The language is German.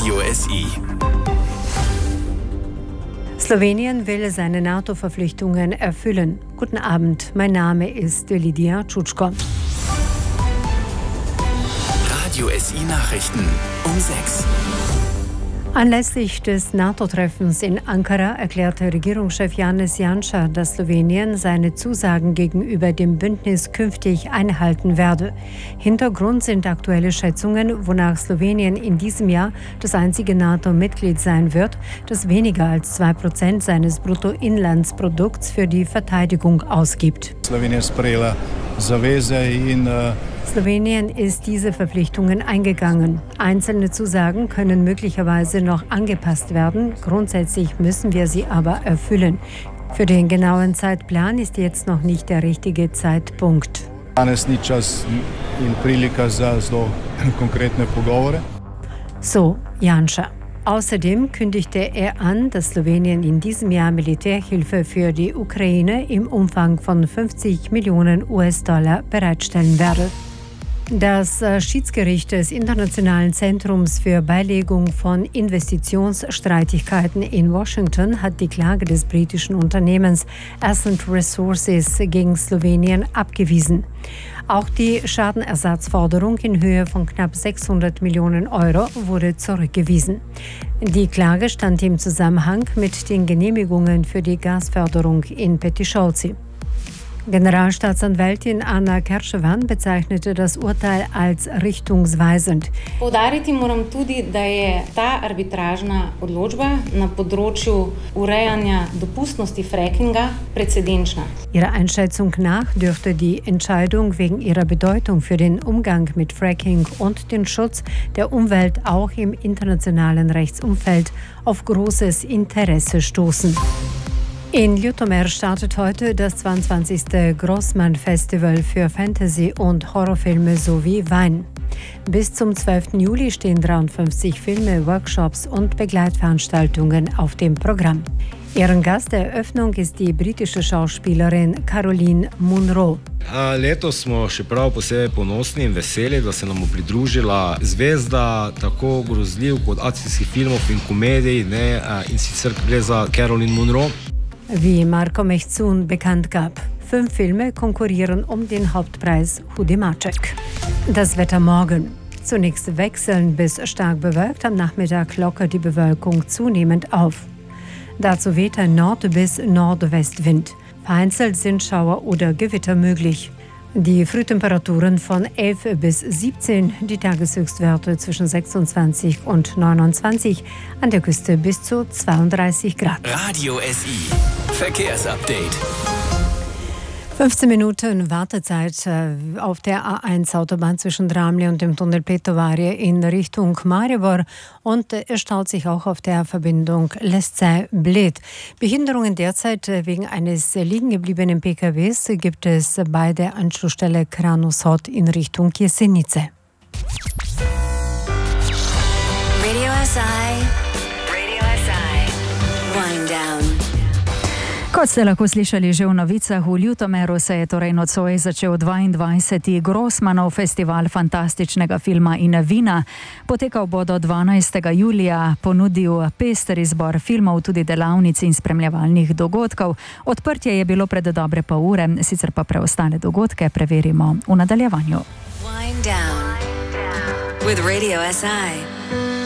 Radio SI. Slowenien will seine NATO-Verpflichtungen erfüllen. Guten Abend, mein Name ist Lidia Tschutschko. Radio SI Nachrichten um 6. Anlässlich des NATO-Treffens in Ankara erklärte Regierungschef Janez Janša, dass Slowenien seine Zusagen gegenüber dem Bündnis künftig einhalten werde. Hintergrund sind aktuelle Schätzungen, wonach Slowenien in diesem Jahr das einzige NATO-Mitglied sein wird, das weniger als 2% seines Bruttoinlandsprodukts für die Verteidigung ausgibt. Slowenien ist diese Verpflichtungen eingegangen. Einzelne Zusagen können möglicherweise noch angepasst werden. Grundsätzlich müssen wir sie aber erfüllen. Für den genauen Zeitplan ist jetzt noch nicht der richtige Zeitpunkt. So Janša. Außerdem kündigte er an, dass Slowenien in diesem Jahr Militärhilfe für die Ukraine im Umfang von 50 Millionen US-Dollar bereitstellen werde. Das Schiedsgericht des Internationalen Zentrums für Beilegung von Investitionsstreitigkeiten in Washington hat die Klage des britischen Unternehmens Ascent Resources gegen Slowenien abgewiesen. Auch die Schadenersatzforderung in Höhe von knapp 600 Millionen Euro wurde zurückgewiesen. Die Klage stand im Zusammenhang mit den Genehmigungen für die Gasförderung in Petišovci. Generalstaatsanwältin Anna Kerševan bezeichnete das Urteil als richtungsweisend. Poudariti moram tudi, da je ta arbitražna odločba na področju urejanja dopustnosti frackinga precedenčna. Ihrer Einschätzung nach dürfte die Entscheidung wegen ihrer Bedeutung für den Umgang mit Fracking und den Schutz der Umwelt auch im internationalen Rechtsumfeld auf großes Interesse stoßen. In Ljutomer startet heute das 22. Grossman-Festival für Fantasy- und Horrorfilme sowie Wein. Bis zum 12. Juli stehen 53 Filme, Workshops und Begleitveranstaltungen auf dem Programm. Ehrengast der Eröffnung ist die britische Schauspielerin Caroline Munro. Letos smo še prav posebej ponosni in veseli, da se nam bo pridružila zvezda tako grozljiv kot akcijskih filmov in komedij, in sicer gre za Caroline Munro. Wie Marko Mehcun bekannt gab. 5 Filme konkurrieren um den Hauptpreis Hudimaček. Das Wetter morgen. Zunächst wechselnd bis stark bewölkt, am Nachmittag lockert die Bewölkung zunehmend auf. Dazu weht ein Nord- bis Nordwestwind. Vereinzelt sind Schauer oder Gewitter möglich. Die Frühtemperaturen von 11 bis 17, die Tageshöchstwerte zwischen 26 und 29, an der Küste bis zu 32 Grad. Radio SI Verkehrsupdate. 15 Minuten Wartezeit auf der A1-Autobahn zwischen Dramli und dem Tunnel Petovarie in Richtung Maribor und es staut sich auch auf der Verbindung Lesce-Bled. Behinderungen derzeit wegen eines liegen gebliebenen PKWs gibt es bei der Anschlussstelle Kranus-Hot in Richtung Jesenice. Radio SI. Wind down. Kot ste lahko slišali že v novicah, v Ljutomeru se je torej nocoj začel 22. Grossmanov festival fantastičnega filma in vina. Potekal bo do 12. julija, ponudil pester izbor filmov, tudi delavnic in spremljevalnih dogodkov. Odprtje je bilo pred dobre pol ure, sicer pa preostale dogodke preverimo v nadaljevanju. Wind down with Radio SI.